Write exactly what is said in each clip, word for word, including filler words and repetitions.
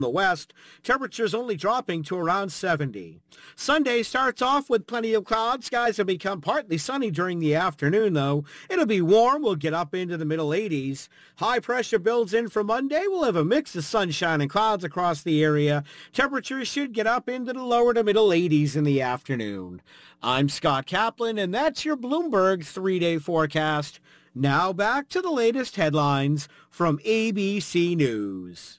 the west, temperatures only dropping to around seventy. Sunday starts off with plenty of clouds. Skies will become partly sunny during the afternoon, though. It'll be warm. We'll get up into the middle eighties. High pressure builds in for Monday. We'll have a mix of sunshine and clouds across the area. Temperatures should get up into the lower to middle eighties in the afternoon. I'm Scott Kaplan, and that's your Bloomberg three-day forecast. Now back to the latest headlines from A B C News.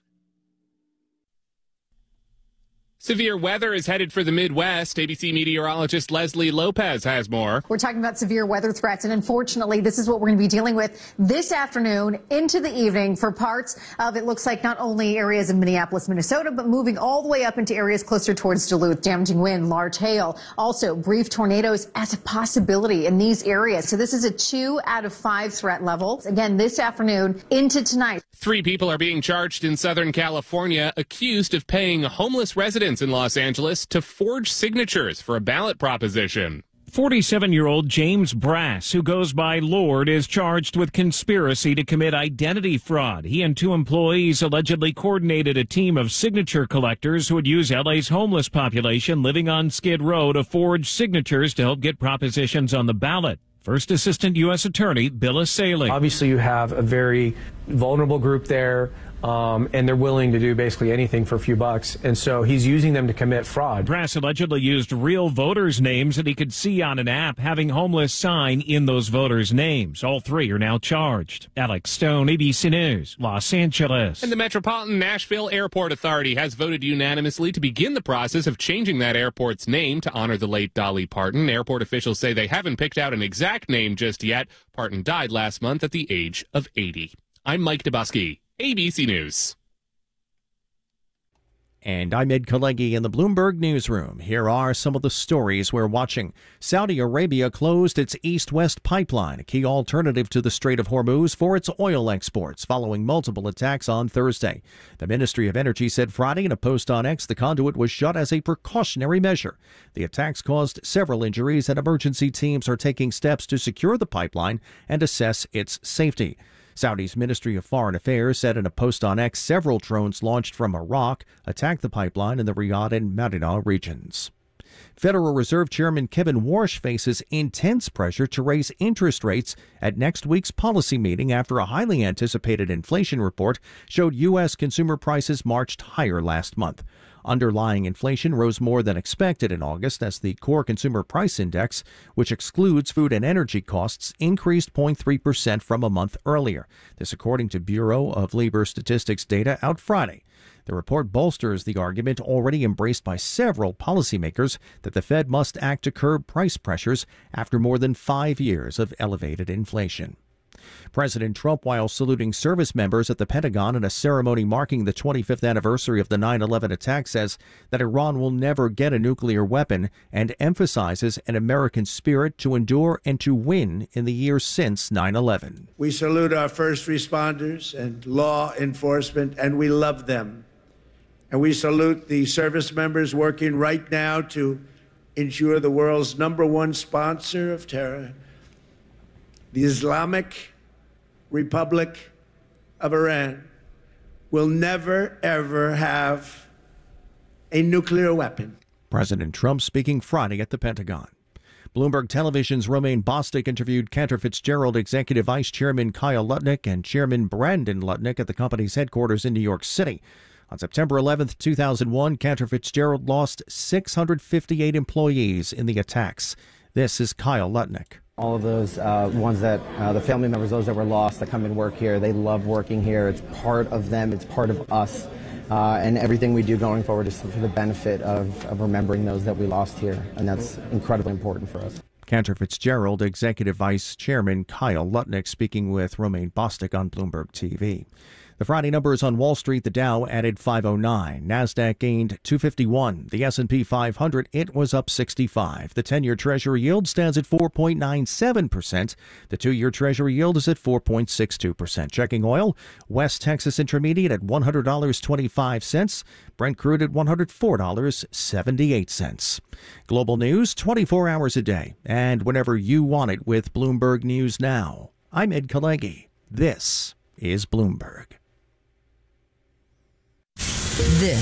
Severe weather is headed for the Midwest. A B C meteorologist Leslie Lopez has more. We're talking about severe weather threats, and unfortunately, this is what we're going to be dealing with this afternoon into the evening for parts of, it looks like, not only areas in Minneapolis, Minnesota, but moving all the way up into areas closer towards Duluth. Damaging wind, large hail, also brief tornadoes as a possibility in these areas. So this is a two out of five threat level. Again, this afternoon into tonight. Three people are being charged in Southern California, accused of paying homeless residents in Los Angeles to forge signatures for a ballot proposition. forty-seven-year-old James Brass, who goes by Lord, is charged with conspiracy to commit identity fraud. He and two employees allegedly coordinated a team of signature collectors who would use L A's homeless population living on Skid Row to forge signatures to help get propositions on the ballot. First Assistant U S Attorney Bill Asaley. Obviously, you have a very vulnerable group there, um, and they're willing to do basically anything for a few bucks. And so he's using them to commit fraud. Brass allegedly used real voters' names that he could see on an app, having homeless sign in those voters' names. All three are now charged. Alex Stone, A B C News, Los Angeles. And the Metropolitan Nashville Airport Authority has voted unanimously to begin the process of changing that airport's name to honor the late Dolly Parton. Airport officials say they haven't picked out an exact name just yet. Parton died last month at the age of eighty. I'm Mike Dubusky, A B C News. And I'm Ed Kalegi in the Bloomberg Newsroom. Here are some of the stories we're watching. Saudi Arabia closed its east-west pipeline, a key alternative to the Strait of Hormuz for its oil exports, following multiple attacks on Thursday. The Ministry of Energy said Friday in a post on X the conduit was shut as a precautionary measure. The attacks caused several injuries, and emergency teams are taking steps to secure the pipeline and assess its safety. Saudi's Ministry of Foreign Affairs said in a post on X several drones launched from Iraq attacked the pipeline in the Riyadh and Madinah regions. Federal Reserve Chairman Kevin Warsh faces intense pressure to raise interest rates at next week's policy meeting after a highly anticipated inflation report showed U S consumer prices marched higher last month. Underlying inflation rose more than expected in August as the core consumer price index, which excludes food and energy costs, increased zero point three percent from a month earlier. This according to Bureau of Labor Statistics data out Friday. The report bolsters the argument already embraced by several policymakers that the Fed must act to curb price pressures after more than five years of elevated inflation. President Trump, while saluting service members at the Pentagon in a ceremony marking the twenty-fifth anniversary of the nine eleven attack, says that Iran will never get a nuclear weapon and emphasizes an American spirit to endure and to win in the years since nine eleven. We salute our first responders and law enforcement, and we love them. And we salute the service members working right now to ensure the world's number one sponsor of terror, the Islamic Republic of Iran, will never, ever have a nuclear weapon. President Trump speaking Friday at the Pentagon. Bloomberg Television's Romaine Bostick interviewed Cantor Fitzgerald Executive Vice Chairman Kyle Lutnick and Chairman Brandon Lutnick at the company's headquarters in New York City. On September eleventh, two thousand one, Cantor Fitzgerald lost six hundred fifty-eight employees in the attacks. This is Kyle Lutnick. All of those uh, ones that, uh, the family members, those that were lost, that come and work here, they love working here. It's part of them. It's part of us. Uh, and everything we do going forward is for the benefit of, of remembering those that we lost here. And that's incredibly important for us. Cantor Fitzgerald Executive Vice Chairman Kyle Lutnick speaking with Romaine Bostick on Bloomberg T V. The Friday numbers on Wall Street, the Dow added five oh nine. NASDAQ gained two fifty-one. The S and P five hundred, it was up sixty-five. The ten-year Treasury yield stands at four point nine seven percent. The two-year Treasury yield is at four point six two percent. Checking oil, West Texas Intermediate at one hundred dollars and twenty-five cents. Brent crude at one hundred four dollars and seventy-eight cents. Global news twenty-four hours a day and whenever you want it with Bloomberg News Now. I'm Ed Kalegi. This is Bloomberg. This